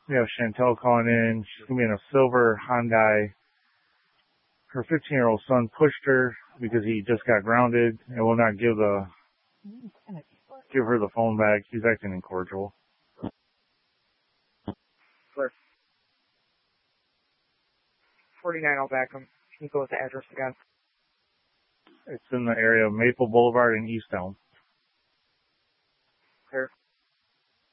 We have Chantel calling in. She's going to be in a silver Hyundai. Her 15-year-old son pushed her because he just got grounded and will not give her the phone back. He's acting incorrigible. Clear. 49 I'll back him. Can you go with the address again? It's in the area of Maple Boulevard and East Elm. Clear.